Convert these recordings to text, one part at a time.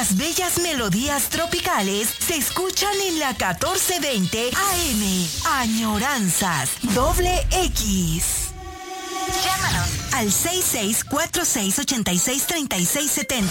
Las bellas melodías tropicales se escuchan en la 1420 AM. Añoranzas Doble X. Llámanos al 6646863670.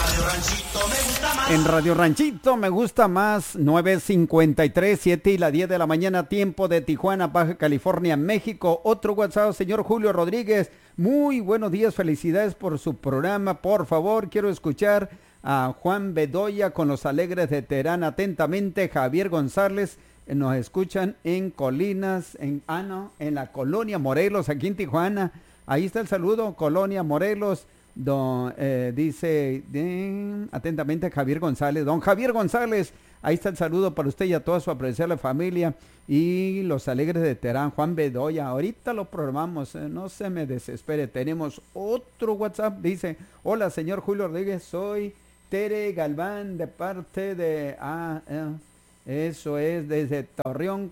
En Radio Ranchito me gusta más, 9:53, 7 y la 10 de la mañana, tiempo de Tijuana, Baja California, México. Otro WhatsApp, señor Julio Rodríguez. Muy buenos días, felicidades por su programa. Por favor, quiero escuchar a Juan Bedoya con Los Alegres de Terán. Atentamente, Javier González. Nos escuchan en Colinas, en la Colonia Morelos, aquí en Tijuana. Ahí está el saludo, Colonia Morelos. Dice atentamente Javier González. Don Javier González, ahí está el saludo para usted y a toda su apreciable familia. Y Los Alegres de Terán, Juan Bedoya. Ahorita lo programamos, no se me desespere. Tenemos otro WhatsApp. Dice: hola, señor Julio Rodríguez, soy Tere Galván de parte de... eso es desde Torreón,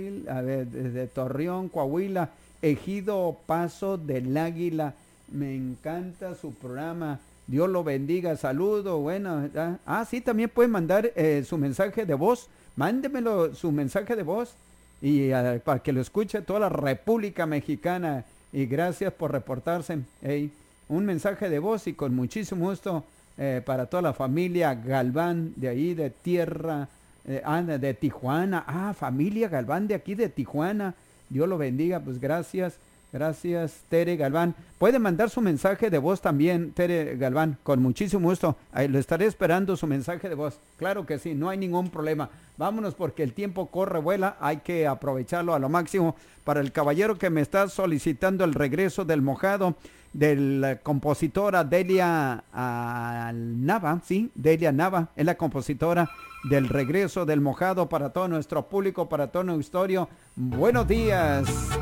Coahuila, Ejido Paso del Águila. Me encanta su programa. Dios lo bendiga. Saludo. Bueno, sí, también puede mandar su mensaje de voz. Mándemelo, su mensaje de voz. Y para que lo escuche toda la República Mexicana. Y gracias por reportarse. Un mensaje de voz y con muchísimo gusto para toda la familia Galván de ahí de tierra. De Tijuana. Familia Galván de aquí de Tijuana. Dios lo bendiga. Pues gracias. Gracias, Tere Galván. Puede mandar su mensaje de voz también, Tere Galván, con muchísimo gusto. Lo estaré esperando su mensaje de voz. Claro que sí, no hay ningún problema. Vámonos porque el tiempo corre, vuela. Hay que aprovecharlo a lo máximo. Para el caballero que me está solicitando el regreso del mojado, de la compositora Delia Nava, sí, Delia Nava, es la compositora del regreso del mojado para todo nuestro público, para todo nuestro auditorio. Buenos días.